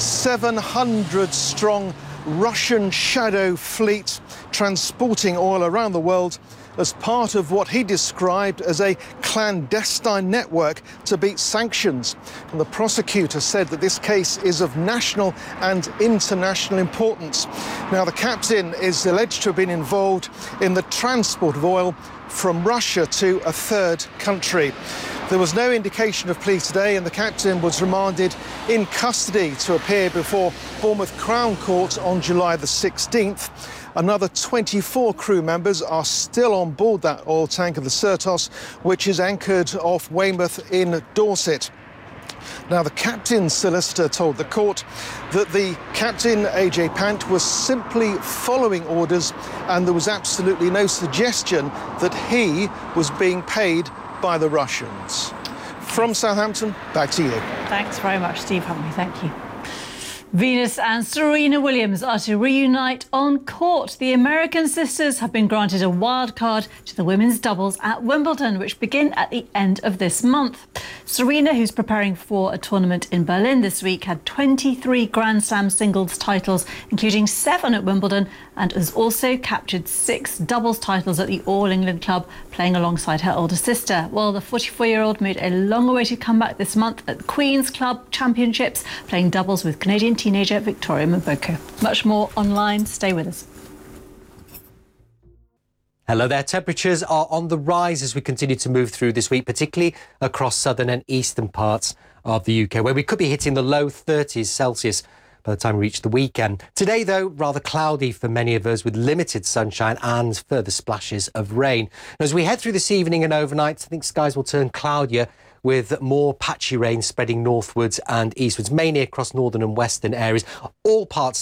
700-strong Russian shadow fleet transporting oil around the world as part of what he described as a clandestine network to beat sanctions. And the prosecutor said that this case is of national and international importance. Now, the captain is alleged to have been involved in the transport of oil from Russia to a third country. There was no indication of plea today, and the captain was remanded in custody to appear before Bournemouth Crown Court on July the 16th. Another 24 crew members are still on board that oil tanker, the Certos, which is anchored off Weymouth in Dorset. Now, the captain's solicitor told the court that the captain, AJ Pant, was simply following orders and there was absolutely no suggestion that he was being paid by the Russians. From Southampton, back to you. Thanks very much, Steve Humley. Thank you. Venus and Serena Williams are to reunite on court. The American sisters have been granted a wild card to the women's doubles at Wimbledon, which begin at the end of this month. Serena, who's preparing for a tournament in Berlin this week, had 23 Grand Slam singles titles, including 7 at Wimbledon, and has also captured 6 doubles titles at the All England Club, playing alongside her older sister. Well, the 44-year-old made a long-awaited comeback this month at the Queen's Club Championships, playing doubles with Canadian teenager Victoria Mboko. Much more online. Stay with us. Hello there. Temperatures are on the rise as we continue to move through this week, particularly across southern and eastern parts of the UK, where we could be hitting the low 30s Celsius by the time we reach the weekend. Today, though, rather cloudy for many of us with limited sunshine and further splashes of rain. And as we head through this evening and overnight, I think skies will turn cloudier with more patchy rain spreading northwards and eastwards, mainly across northern and western areas. All parts